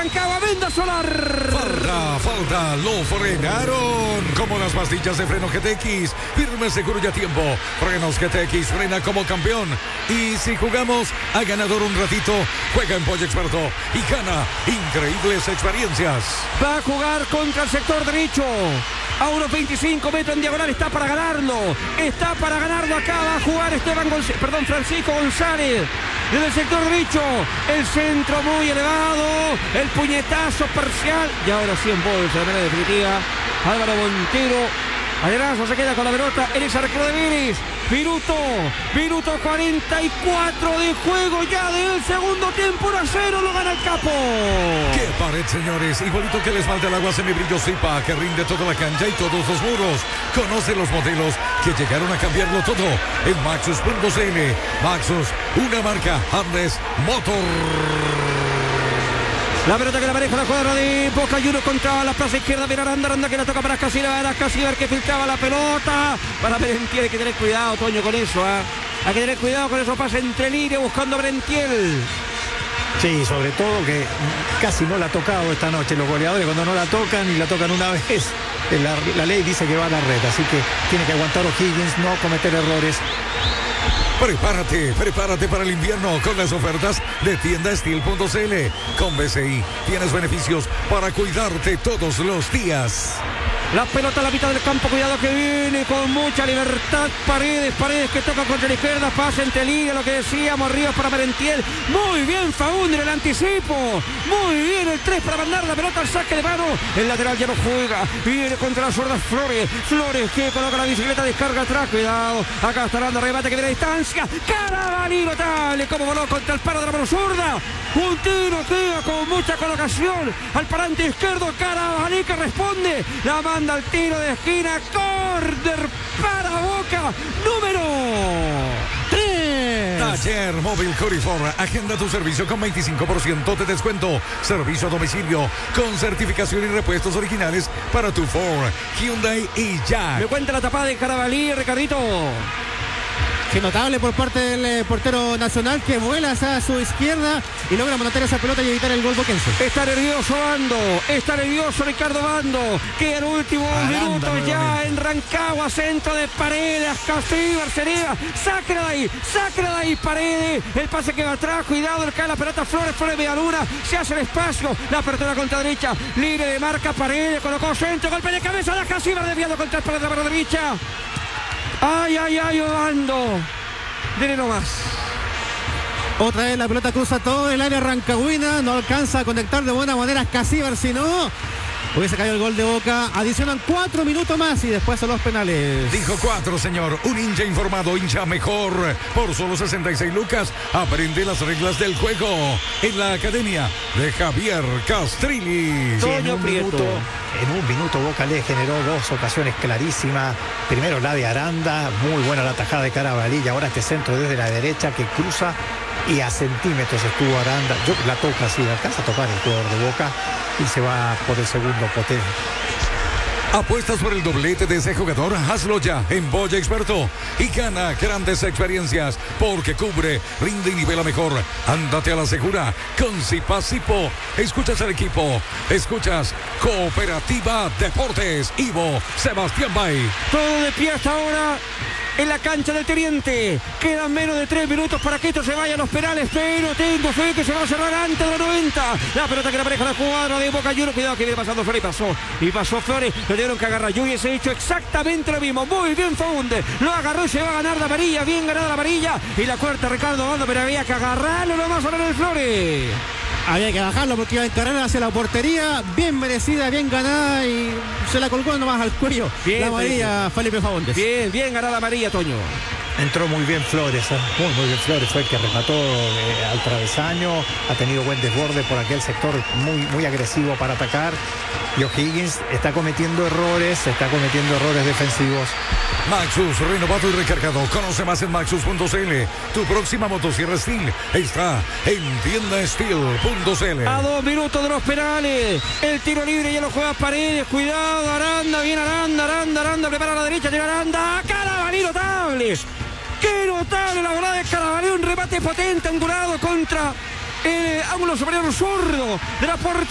Rancagua, Venda Solar. Falta, lo frenaron como las pastillas de freno GTX. Firme, seguro y a tiempo. Frenos GTX, frena como campeón. Y si jugamos a ganador un ratito, juega en Pollo Experto y gana increíbles experiencias. Va a jugar contra el sector derecho. A unos 25 metros en diagonal, está para ganarlo. Acá va a jugar Francisco González. Desde el sector derecho, el centro muy elevado, el puñetazo parcial. Y ahora sí en bolsa de manera definitiva. Álvaro Montero. Adelante se queda con la pelota en ese arquero de Vélez. Minuto 44 de juego ya del segundo tiempo. 1-0 lo gana el Capo. ¡Qué pared, señores! Igualito que les falta el agua semibrillo Zipa, que rinde toda la cancha y todos los muros. Conoce los modelos que llegaron a cambiarlo todo en Maxus.cl. Maxus, una marca Andes Motor. La pelota que la maneja la cuadra de Boca Juniors contra la plaza izquierda. Mira Aranda que la toca para Casibar que filtraba la pelota. Para Merentiel, hay que tener cuidado, Toño, con eso. Hay que tener cuidado con esos pases entre líneas buscando a Merentiel. Sí, sobre todo que casi no la ha tocado esta noche. Los goleadores cuando no la tocan y la tocan una vez, la ley dice que va a la red. Así que tiene que aguantar O'Higgins, no cometer errores. Prepárate para el invierno con las ofertas de tiendasteel.cl. Con BCI tienes beneficios para cuidarte todos los días. La pelota a la mitad del campo, cuidado que viene con mucha libertad. Paredes que toca contra la izquierda, pasa entre líneas, lo que decíamos, arriba para Merentiel. Muy bien Faúndez, el anticipo. Muy bien el 3 para mandar la pelota al saque de mano. El lateral ya no juega, viene contra las zurdas Flores que coloca la bicicleta, descarga atrás, cuidado. Acá está dando remate que viene a distancia. Carabalí notable, como voló contra el paro de la mano zurda. Un tiro queda con mucha colocación al parante izquierdo. Carabalí que responde, la manda al tiro de esquina. Córner para Boca, número 3. Taller Móvil Corifor, agenda tu servicio con 25% de descuento. Servicio a domicilio con certificación y repuestos originales para tu Ford, Hyundai y Jack. Me cuenta la tapada de Carabalí, Ricardito. Qué notable por parte del portero nacional, que vuela hacia su izquierda y logra matar esa pelota y evitar el gol boquense. Está nervioso Ricardo Bando, que en últimos minutos ya en Rancagua, centro de Paredes, Castillo, Arcería, sáquela de ahí Paredes, el pase que va atrás, cuidado, le cae la pelota Flores Medialuna, se hace el espacio, la apertura contra derecha, libre de marca Paredes, colocó centro, golpe de cabeza, la Castillo desviado contra el pared de la derecha. Ay, Obando. Dele nomás. Otra vez la pelota cruza todo el área rancagüina. No alcanza a conectar de buena manera Casíbar, si no hubiese caído el gol de Boca. Adicionan 4 minutos más y después son los penales. Dijo 4, señor. Un hincha informado, hincha mejor. Por solo 66 lucas, aprende las reglas del juego en la academia de Javier Castrilli. Sí, en un minuto Boca le generó 2 ocasiones clarísimas. Primero la de Aranda, muy buena la tajada de Carabalí, y ahora este centro desde la derecha que cruza y a centímetros estuvo Aranda. Yo la toca así, alcanza a tocar el jugador de Boca y se va por el segundo potente. ¿Apuestas por el doblete de ese jugador? Hazlo ya en Boya Experto y gana grandes experiencias porque cubre, rinde y nivela mejor. Ándate a la segura con Zipa-Zipo. Escuchas al equipo, escuchas Cooperativa Deportes, Ivo Sebastián Bay. Todo de pie hasta ahora en la cancha del Teniente. Quedan menos de 3 minutos para que esto se vaya a los penales, pero tengo fe que se va a cerrar antes de los 90. La pelota que la maneja la cuadra de Boca Juniors. Cuidado que viene pasando Flores y pasó Flores. Lo tuvieron que agarrar. Yo hubiese hecho exactamente lo mismo. Muy bien Faúndez. Lo agarró y se va a ganar la amarilla. Bien ganada la amarilla. Y la cuarta Ricardo Bando, pero había que agarrarlo nomás a el Flores. Había que bajarlo porque iba a encarar hacia la portería. Bien merecida, bien ganada y se la colgó nomás al cuello. Bien, la amarilla Felipe Faúndez. Bien ganada la amarilla, Toño. Entró muy bien Flores, muy bien Flores, fue el que remató al travesaño, ha tenido buen desborde por aquel sector, muy agresivo para atacar. Y O'Higgins está cometiendo errores defensivos. Maxus, renovado y recargado. Conoce más en Maxus.cl. Tu próxima motosierra Steel está en tiendasteel.cl. A 2 minutos de los penales. El tiro libre ya lo juega Paredes. Cuidado, Aranda, viene Aranda, prepara a la derecha, llega Aranda. Carabalí notable. Qué notable la volada de Carabalí. Un remate potente, angulado contra el ángulo superior zurdo de la portería.